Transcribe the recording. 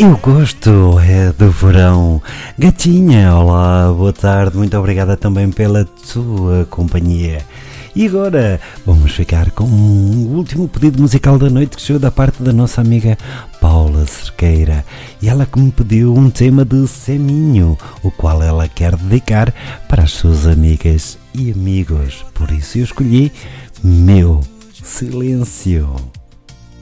Eu gosto é do verão. Gatinha, olá, boa tarde, muito obrigada também pela tua companhia. E agora vamos ficar com o último pedido musical da noite que chegou da parte da nossa amiga Paula Cerqueira. E ela que me pediu um tema de Seminho, o qual ela quer dedicar para as suas amigas e amigos. Por isso eu escolhi Meu Silêncio.